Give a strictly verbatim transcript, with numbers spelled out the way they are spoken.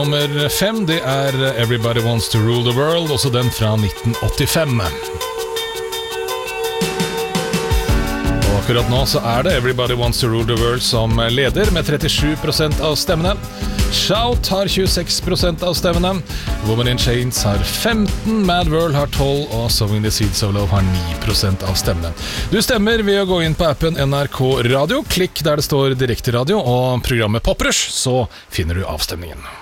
Nummer fem, det er Everybody Wants to Rule the World, også den fra nitten åttifem. Og akkurat nå så er det Everybody Wants to Rule the World som leder med trettisju prosent av stemmene. Shout har tjueseks prosent av stemmene. Woman in Chains har femten, Mad World har tolv, og Sowing the Seeds of Love har ni prosent av stemmene. Du stemmer ved å gå inn på appen N R K Radio. Klikk der det står direkte radio og programmet Poprush, så finner du avstemningen.